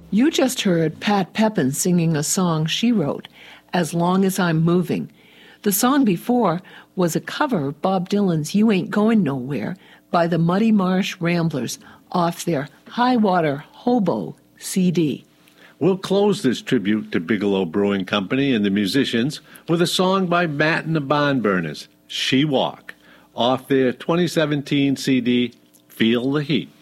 You just heard Pat Pepin singing a song she wrote, As Long as I'm Moving. The song before was a cover of Bob Dylan's You Ain't Going Nowhere by the Muddy Marsh Ramblers off their High Water Hobo CD. We'll close this tribute to Bigelow Brewing Company and the musicians with a song by Matt and the Barnburners, She Walk, off their 2017 CD, Feel the Heat.